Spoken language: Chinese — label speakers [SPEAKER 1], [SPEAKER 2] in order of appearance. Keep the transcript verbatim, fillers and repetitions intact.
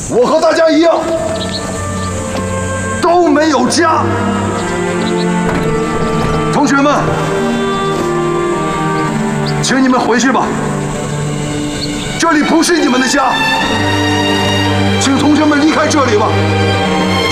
[SPEAKER 1] 我和大家一样，都没有家。同学们，请你们回去吧，这里不是你们的家，请同学们离开这里吧。